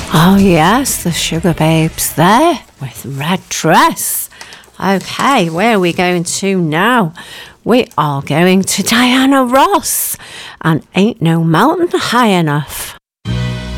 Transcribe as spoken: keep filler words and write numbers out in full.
Oh yes, the Sugar Babes there with Red Dress. Okay, where are we going to now? We are going to Diana Ross and Ain't No Mountain High Enough.